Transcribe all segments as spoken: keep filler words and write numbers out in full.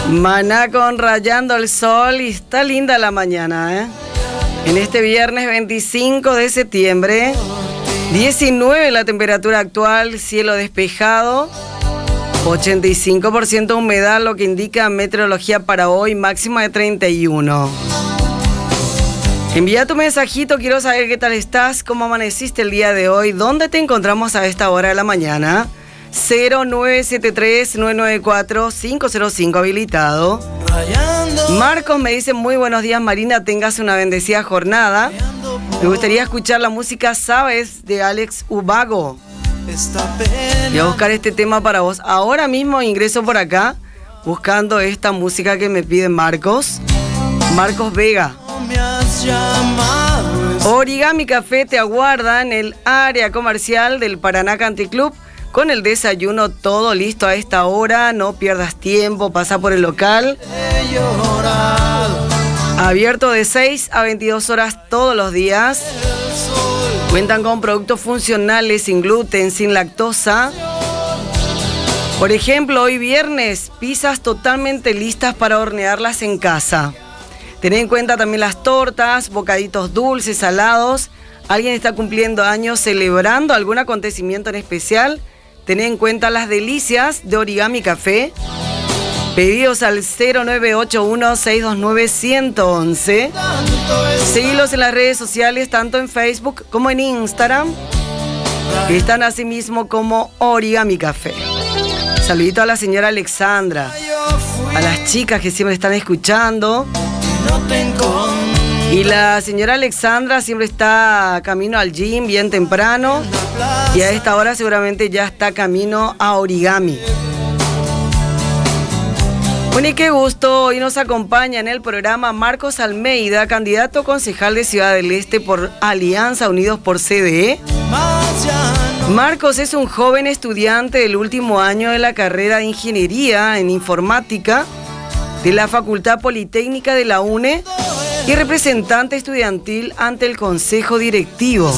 Maná con Rayando el Sol, y está linda la mañana, ¿eh? En este viernes veinticinco de septiembre, diecinueve la temperatura actual, cielo despejado, ochenta y cinco por ciento humedad, lo que indica meteorología para hoy, máxima de treinta y uno. Envía tu mensajito, quiero saber qué tal estás, cómo amaneciste el día de hoy, dónde te encontramos a esta hora de la mañana. cero nueve siete tres, nueve nueve cuatro, cinco cero cinco habilitado. Marcos me dice: muy buenos días, Marina, tengas una bendecida jornada. Me gustaría escuchar la música Sabes de Alex Ubago. Voy a buscar este tema para vos. Ahora mismo ingreso por acá buscando esta música que me pide Marcos. Marcos Vega. Origami Café te aguarda en el área comercial del Paraná Country Club con el desayuno todo listo a esta hora. No pierdas tiempo, pasa por el local. Abierto de seis a veintidós horas todos los días. Cuentan con productos funcionales sin gluten, sin lactosa. Por ejemplo, hoy viernes, pizzas totalmente listas para hornearlas en casa. Ten en cuenta también las tortas, bocaditos dulces, salados. ¿Alguien está cumpliendo años, celebrando algún acontecimiento en especial? Ten en cuenta las delicias de Origami Café. Pedidos al cero nueve ocho uno, seis dos nueve, uno uno uno. Seguilos en las redes sociales, tanto en Facebook como en Instagram. Están asimismo como Origami Café. Saludito a la señora Alexandra, a las chicas que siempre están escuchando. Y la señora Alexandra siempre está camino al gym bien temprano. Y a esta hora seguramente ya está camino a Origami. Bueno, y qué gusto, hoy nos acompaña en el programa Marcos Almeida, candidato concejal de Ciudad del Este por Alianza Unidos por C D E. Marcos es un joven estudiante del último año de la carrera de Ingeniería en Informática de la Facultad Politécnica de la UNE y representante estudiantil ante el Consejo Directivo.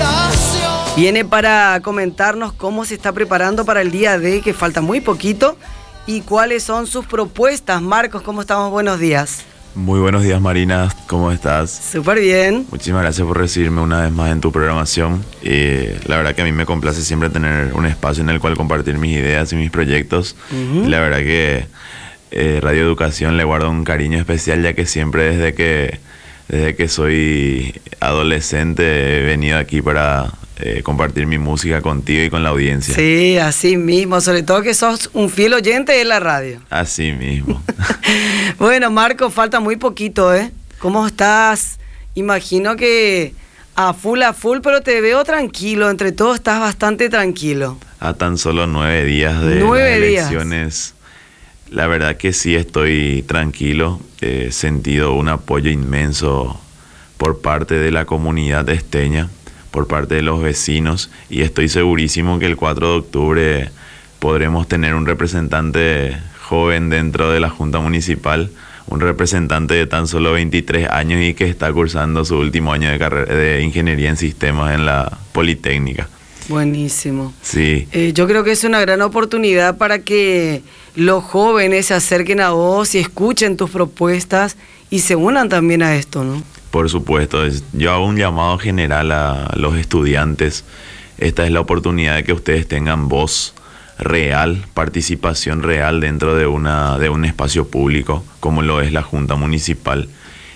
Viene para comentarnos cómo se está preparando para el día D, que falta muy poquito, y cuáles son sus propuestas. Marcos, ¿cómo estamos? Buenos días. Muy buenos días, Marina, ¿cómo estás? Súper bien. Muchísimas gracias por recibirme una vez más en tu programación. Y la verdad que a mí me complace siempre tener un espacio en el cual compartir mis ideas y mis proyectos. Uh-huh. Y la verdad que eh, Radio Educación le guardo un cariño especial, ya que siempre desde que, desde que soy adolescente he venido aquí para eh, compartir mi música contigo y con la audiencia. Sí, así mismo, sobre todo que sos un fiel oyente de la radio. Así mismo. Bueno, Marco, falta muy poquito, ¿eh? ¿Cómo estás? Imagino que a full, a full, pero te veo tranquilo. Entre todos estás bastante tranquilo. A tan solo nueve días de nueve las días. elecciones. La verdad que sí estoy tranquilo. He sentido un apoyo inmenso por parte de la comunidad esteña, por parte de los vecinos, y estoy segurísimo que el cuatro de octubre podremos tener un representante joven dentro de la Junta Municipal, un representante de tan solo veintitrés años y que está cursando su último año de carrera de Ingeniería en Sistemas en la Politécnica. Buenísimo. Sí. Eh, yo creo que es una gran oportunidad para que los jóvenes se acerquen a vos y escuchen tus propuestas y se unan también a esto, ¿no? Por supuesto. Yo hago un llamado general a los estudiantes. Esta es la oportunidad de que ustedes tengan voz real, participación real dentro de una de un espacio público como lo es la Junta Municipal.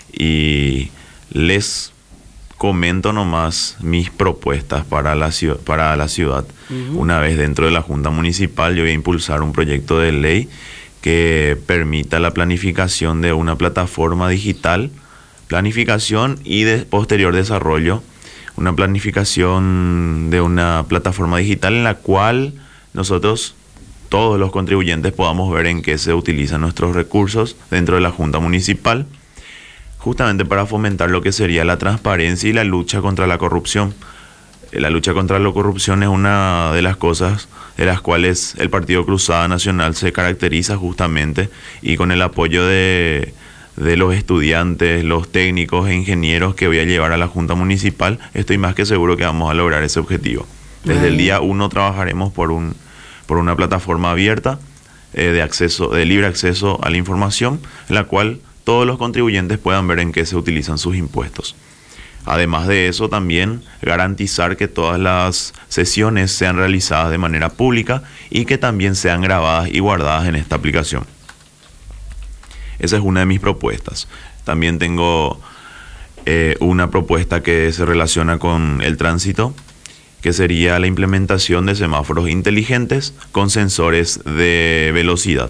Y les comento nomás mis propuestas para la ciudad. Para la ciudad. Uh-huh. Una vez dentro de la Junta Municipal, yo voy a impulsar un proyecto de ley que permita la planificación de una plataforma digital, planificación y de posterior desarrollo, una planificación de una plataforma digital en la cual nosotros, todos los contribuyentes, podamos ver en qué se utilizan nuestros recursos dentro de la Junta Municipal, justamente para fomentar lo que sería la transparencia y la lucha contra la corrupción. La lucha contra la corrupción es una de las cosas de las cuales el Partido Cruzada Nacional se caracteriza justamente, y con el apoyo de, de los estudiantes, los técnicos e ingenieros que voy a llevar a la Junta Municipal, estoy más que seguro que vamos a lograr ese objetivo. Desde el día uno trabajaremos por un por una plataforma abierta eh, de acceso, de libre acceso a la información, en la cual todos los contribuyentes puedan ver en qué se utilizan sus impuestos. Además de eso, también garantizar que todas las sesiones sean realizadas de manera pública y que también sean grabadas y guardadas en esta aplicación. Esa es una de mis propuestas. También tengo eh, una propuesta que se relaciona con el tránsito, que sería la implementación de semáforos inteligentes con sensores de velocidad.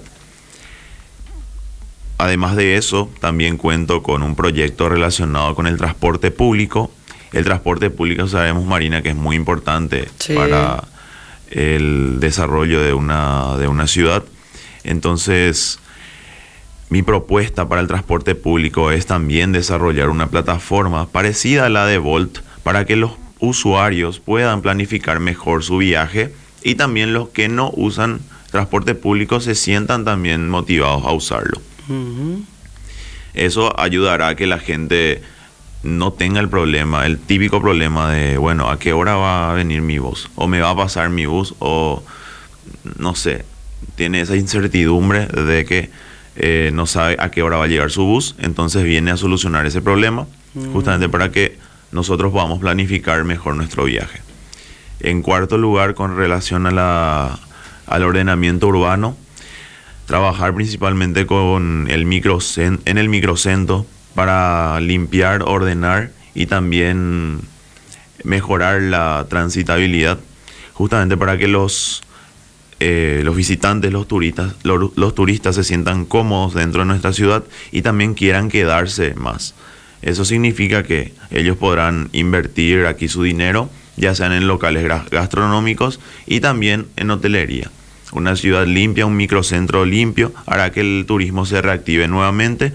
Además de eso, también cuento con un proyecto relacionado con el transporte público. El transporte público, sabemos, Marina, que es muy importante sí. para el desarrollo de una, de una ciudad. Entonces, mi propuesta para el transporte público es también desarrollar una plataforma parecida a la de Bolt para que los usuarios puedan planificar mejor su viaje y también los que no usan transporte público se sientan también motivados a usarlo. Uh-huh. Eso ayudará a que la gente no tenga el problema, el típico problema de, bueno, ¿a qué hora va a venir mi bus? O me va a pasar mi bus, o no sé, tiene esa incertidumbre de que eh, no sabe a qué hora va a llegar su bus. Entonces viene a solucionar ese problema, uh-huh. justamente para que nosotros podamos planificar mejor nuestro viaje. En cuarto lugar, con relación a la, al ordenamiento urbano, trabajar principalmente con el microcen, en el microcentro para limpiar, ordenar y también mejorar la transitabilidad, justamente para que los, eh, los visitantes, los turistas, los, los turistas se sientan cómodos dentro de nuestra ciudad y también quieran quedarse más. Eso significa que ellos podrán invertir aquí su dinero, ya sean en locales gastronómicos y también en hotelería. Una ciudad limpia, un microcentro limpio, hará que el turismo se reactive nuevamente,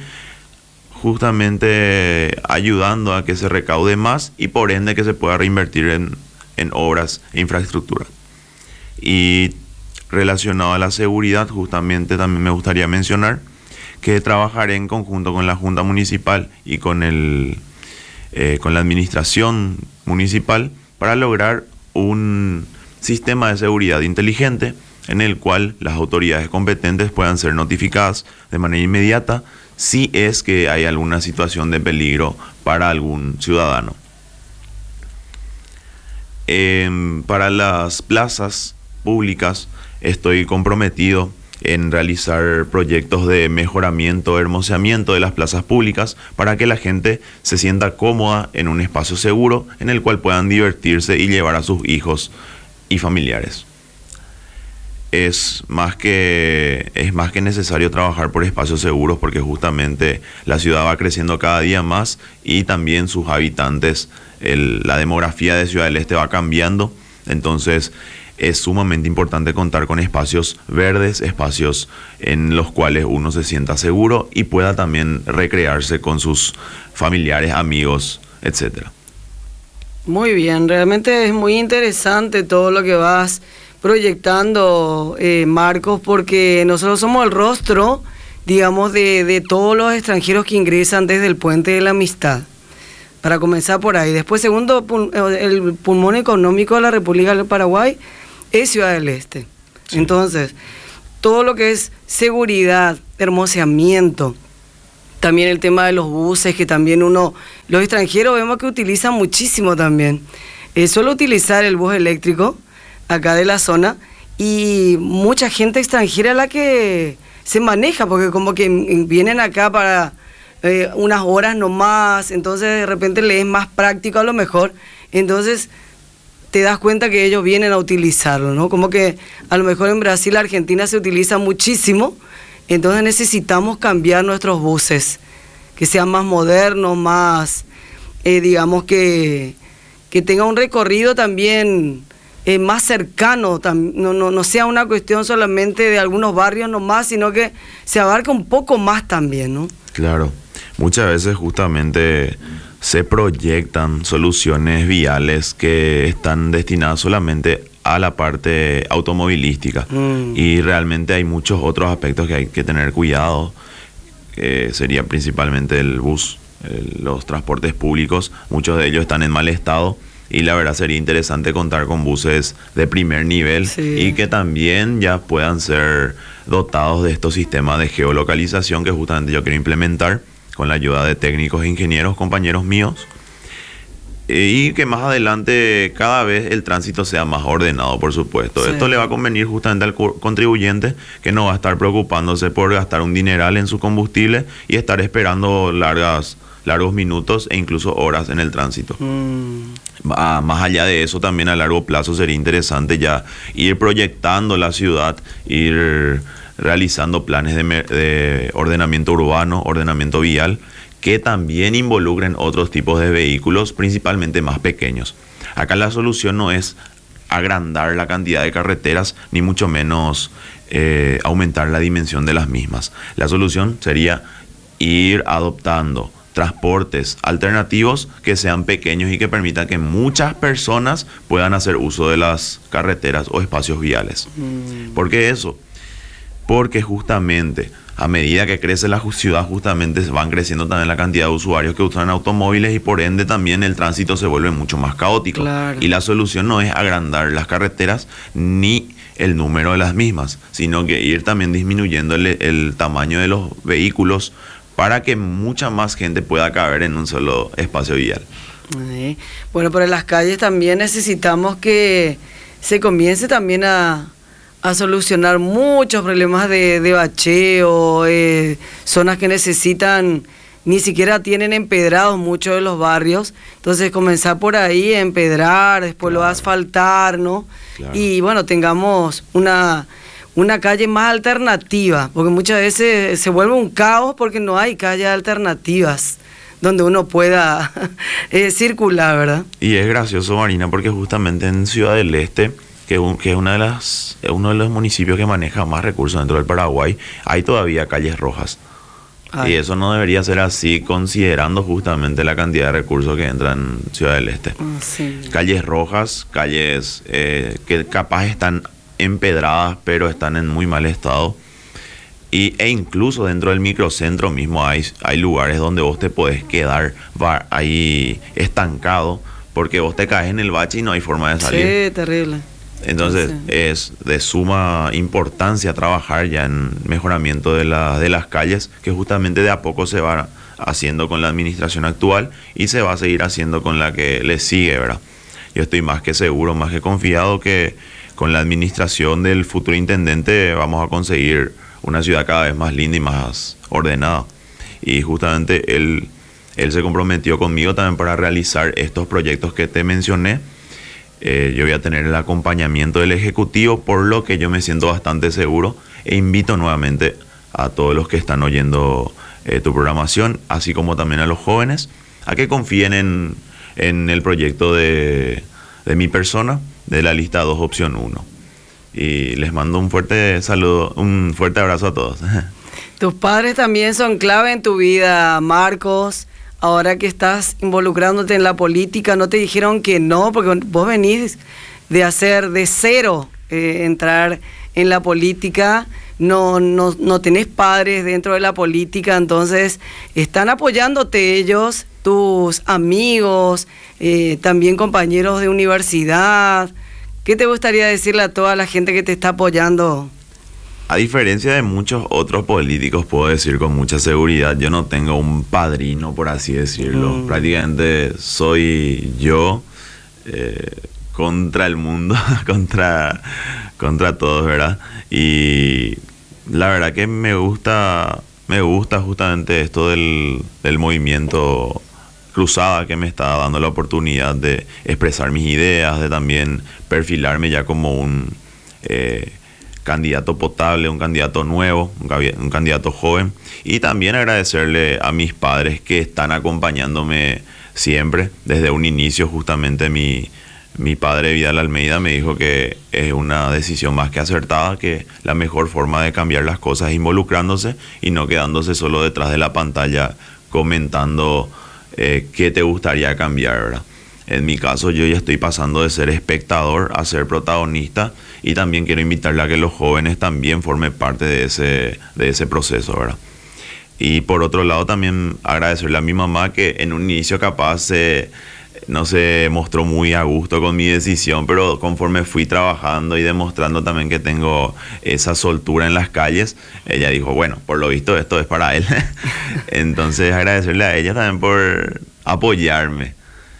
justamente ayudando a que se recaude más y por ende que se pueda reinvertir en, en obras e infraestructura. Y relacionado a la seguridad, justamente también me gustaría mencionar que trabajaré en conjunto con la Junta Municipal y con, el, eh, con la Administración Municipal para lograr un sistema de seguridad inteligente en el cual las autoridades competentes puedan ser notificadas de manera inmediata si es que hay alguna situación de peligro para algún ciudadano. Eh, para las plazas públicas estoy comprometido en realizar proyectos de mejoramiento, hermoseamiento de las plazas públicas para que la gente se sienta cómoda en un espacio seguro en el cual puedan divertirse y llevar a sus hijos y familiares. Es más que, es más que necesario trabajar por espacios seguros porque justamente la ciudad va creciendo cada día más y también sus habitantes, el, la demografía de Ciudad del Este va cambiando, entonces es sumamente importante contar con espacios verdes, espacios en los cuales uno se sienta seguro y pueda también recrearse con sus familiares, amigos, etcétera. Muy bien, realmente es muy interesante todo lo que vas proyectando, eh, Marcos, porque nosotros somos el rostro, digamos, de, de todos los extranjeros que ingresan desde el Puente de la Amistad. Para comenzar por ahí. Después, segundo, el pulmón económico de la República del Paraguay es Ciudad del Este. Sí. Entonces, todo lo que es seguridad, hermoseamiento, también el tema de los buses, que también uno, los extranjeros vemos que utilizan muchísimo también. Eh, suelo utilizar el bus eléctrico acá de la zona y mucha gente extranjera la que se maneja, porque como que vienen acá para eh, unas horas nomás, entonces de repente le es más práctico a lo mejor, entonces te das cuenta que ellos vienen a utilizarlo, ¿no? Como que a lo mejor en Brasil, Argentina se utiliza muchísimo, entonces necesitamos cambiar nuestros buses, que sean más modernos, más, eh, digamos que, que tenga un recorrido también eh, más cercano, tam, no, no, no sea una cuestión solamente de algunos barrios nomás, sino que se abarca un poco más también, ¿no? Claro, muchas veces justamente se proyectan soluciones viales que están destinadas solamente a la parte automovilística mm. y realmente hay muchos otros aspectos que hay que tener cuidado, que sería principalmente el bus, el, los transportes públicos, muchos de ellos están en mal estado y la verdad sería interesante contar con buses de primer nivel sí. y que también ya puedan ser dotados de estos sistemas de geolocalización que justamente yo quiero implementar con la ayuda de técnicos e ingenieros, compañeros míos, y que más adelante cada vez el tránsito sea más ordenado, por supuesto. Sí. Esto le va a convenir justamente al contribuyente, que no va a estar preocupándose por gastar un dineral en su combustible y estar esperando largas, largos minutos e incluso horas en el tránsito. Mm. Ah, más allá de eso, también a largo plazo sería interesante ya ir proyectando la ciudad, ir realizando planes de, de ordenamiento urbano, ordenamiento vial, que también involucren otros tipos de vehículos, principalmente más pequeños. Acá la solución no es agrandar la cantidad de carreteras, ni mucho menos eh, aumentar la dimensión de las mismas. La solución sería ir adoptando transportes alternativos que sean pequeños y que permitan que muchas personas puedan hacer uso de las carreteras o espacios viales. Mm. ¿Por qué eso? Porque justamente a medida que crece la ciudad, justamente van creciendo también la cantidad de usuarios que usan automóviles y por ende también el tránsito se vuelve mucho más caótico. Claro. Y la solución no es agrandar las carreteras ni el número de las mismas, sino que ir también disminuyendo el, el tamaño de los vehículos para que mucha más gente pueda caber en un solo espacio vial. Sí. Bueno, pero en las calles también necesitamos que se comience también a... a solucionar muchos problemas de, de bacheo, eh, zonas que necesitan, ni siquiera tienen empedrados muchos de los barrios, entonces comenzar por ahí, empedrar, después claro. lo asfaltar, ¿no? Claro. Y bueno, tengamos una, una calle más alternativa, porque muchas veces se vuelve un caos porque no hay calles alternativas donde uno pueda eh, circular, ¿verdad? Y es gracioso, Marina, porque justamente en Ciudad del Este, que, un, que es una de las, uno de los municipios que maneja más recursos dentro del Paraguay, hay todavía calles rojas. Ay. Y eso no debería ser así, considerando justamente la cantidad de recursos que entran en Ciudad del Este. Oh, sí. Calles rojas, calles eh, que capaz están empedradas, pero están en muy mal estado. Y, e incluso dentro del microcentro mismo hay, hay lugares donde vos te podés quedar va, ahí estancado, porque vos te caes en el bache y no hay forma de salir. Sí, terrible. Entonces sí. Es de suma importancia trabajar ya en mejoramiento de, la, de las calles, que justamente de a poco se va haciendo con la administración actual y se va a seguir haciendo con la que le sigue, ¿verdad? Yo estoy más que seguro, más que confiado que con la administración del futuro intendente vamos a conseguir una ciudad cada vez más linda y más ordenada. Y justamente él, él se comprometió conmigo también para realizar estos proyectos que te mencioné. Eh, yo voy a tener el acompañamiento del Ejecutivo, por lo que yo me siento bastante seguro e invito nuevamente a todos los que están oyendo eh, tu programación, así como también a los jóvenes, a que confíen en, en el proyecto de, de mi persona, de la lista dos, opción uno. Y les mando un fuerte saludo, un fuerte abrazo a todos. Tus padres también son clave en tu vida, Marcos. Ahora que estás involucrándote en la política, ¿no te dijeron que no? Porque vos venís de hacer de cero, eh, entrar en la política, no, no, no tenés padres dentro de la política, entonces están apoyándote ellos, tus amigos, eh, también compañeros de universidad. ¿Qué te gustaría decirle a toda la gente que te está apoyando? A diferencia de muchos otros políticos, puedo decir con mucha seguridad, yo no tengo un padrino, por así decirlo. Mm. Prácticamente soy yo eh, contra el mundo, contra, contra todos, ¿verdad? Y la verdad que me gusta, me gusta justamente esto del, del movimiento Cruzada, que me está dando la oportunidad de expresar mis ideas, de también perfilarme ya como un... Eh, candidato potable, un candidato nuevo, un, un candidato joven, y también agradecerle a mis padres que están acompañándome siempre. Desde un inicio, justamente mi, mi padre Vidal Almeida me dijo que es una decisión más que acertada, que la mejor forma de cambiar las cosas es involucrándose y no quedándose solo detrás de la pantalla comentando eh, qué te gustaría cambiar, ¿verdad? En mi caso, yo ya estoy pasando de ser espectador a ser protagonista, y también quiero invitarle a que los jóvenes también formen parte de ese, de ese proceso, ¿verdad? Y por otro lado, también agradecerle a mi mamá, que en un inicio capaz se, no se mostró muy a gusto con mi decisión, pero conforme fui trabajando y demostrando también que tengo esa soltura en las calles, ella dijo, bueno, por lo visto esto es para él. Entonces agradecerle a ella también por apoyarme.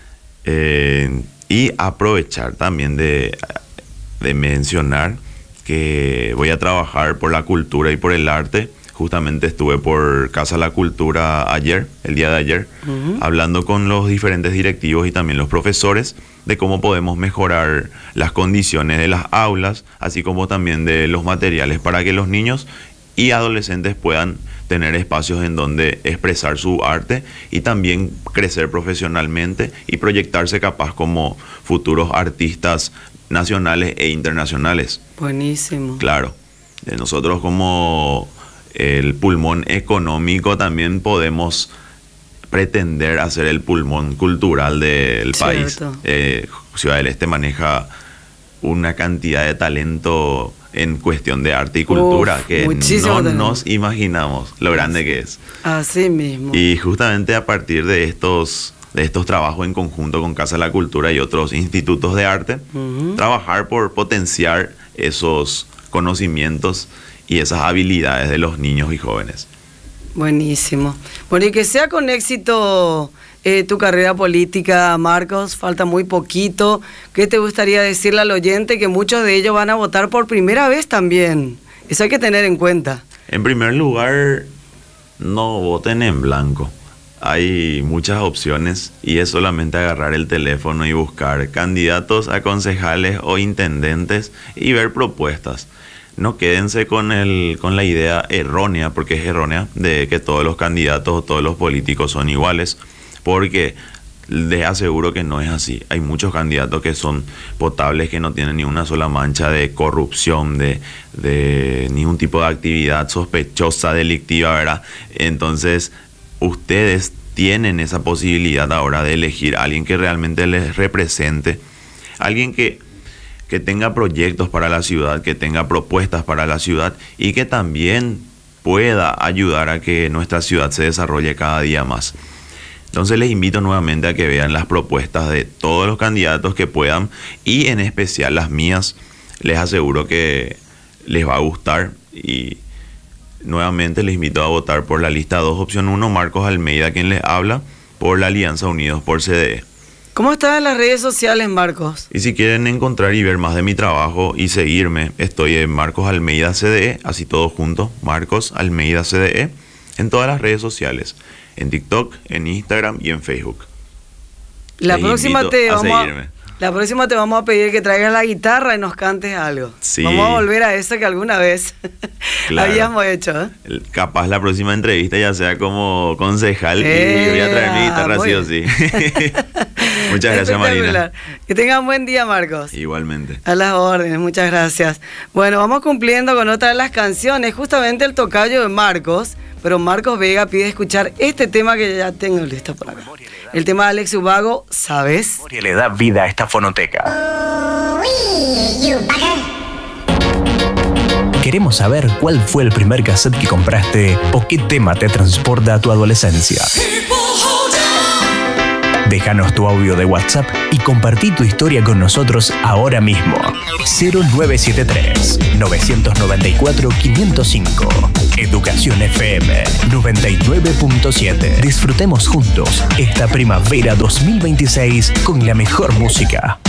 Eh, y aprovechar también de, de mencionar que voy a trabajar por la cultura y por el arte. Justamente estuve por Casa La Cultura ayer, el día de ayer, uh-huh. hablando con los diferentes directivos y también los profesores de cómo podemos mejorar las condiciones de las aulas, así como también de los materiales para que los niños y adolescentes puedan tener espacios en donde expresar su arte y también crecer profesionalmente y proyectarse capaz como futuros artistas nacionales e internacionales. Buenísimo. Claro, nosotros como el pulmón económico también podemos pretender hacer el pulmón cultural del país. Eh, Ciudad del Este maneja una cantidad de talento en cuestión de arte y cultura Uf, que no talento. Nos imaginamos lo grande que es. Así mismo. Y justamente a partir de estos, de estos trabajos en conjunto con Casa de la Cultura y otros institutos de arte, uh-huh. trabajar por potenciar esos conocimientos y esas habilidades de los niños y jóvenes. Buenísimo. Bueno, y que sea con éxito eh, tu carrera política, Marcos, falta muy poquito. ¿Qué te gustaría decirle al oyente? Que muchos de ellos van a votar por primera vez también. Eso hay que tener en cuenta. En primer lugar, no voten en blanco. Hay muchas opciones y es solamente agarrar el teléfono y buscar candidatos a concejales o intendentes y ver propuestas. No quédense con el con la idea errónea, porque es errónea, de que todos los candidatos o todos los políticos son iguales, porque les aseguro que no es así. Hay muchos candidatos que son potables, que no tienen ni una sola mancha de corrupción, de, de ningún tipo de actividad sospechosa, delictiva, ¿verdad? Entonces, ustedes tienen esa posibilidad ahora de elegir a alguien que realmente les represente, alguien que que tenga proyectos para la ciudad, que tenga propuestas para la ciudad y que también pueda ayudar a que nuestra ciudad se desarrolle cada día más. Entonces les invito nuevamente a que vean las propuestas de todos los candidatos que puedan y en especial las mías. Les aseguro que les va a gustar y nuevamente les invito a votar por la lista dos, opción uno, Marcos Almeida, quien les habla, por la Alianza Unidos por C D E. ¿Cómo están en las redes sociales, Marcos? Y si quieren encontrar y ver más de mi trabajo y seguirme, estoy en Marcos Almeida C D E, así todo junto, Marcos Almeida C D E, en todas las redes sociales, en TikTok, en Instagram y en Facebook. La Les próxima te vamos a, la próxima te vamos a pedir que traigas la guitarra y nos cantes algo. Sí. Vamos a volver a eso que alguna vez claro. habíamos hecho. ¿eh? Capaz la próxima entrevista ya sea como concejal eh, y voy a traer mi guitarra sí o sí. Muchas gracias, Marina. Que tengan buen día, Marcos. Igualmente. A las órdenes, muchas gracias. Bueno, vamos cumpliendo con otra de las canciones, justamente el tocayo de Marcos, pero Marcos Vega pide escuchar este tema que ya tengo listo por acá. El tema de Alex Ubago, ¿sabes? Le da vida a esta fonoteca. Queremos saber cuál fue el primer cassette que compraste o qué tema te transporta a tu adolescencia. Déjanos tu audio de WhatsApp y compartí tu historia con nosotros ahora mismo. cero nueve siete tres, nueve nueve cuatro, cinco cero cinco. Educación F M noventa y nueve punto siete. Disfrutemos juntos esta primavera dos mil veintiséis con la mejor música.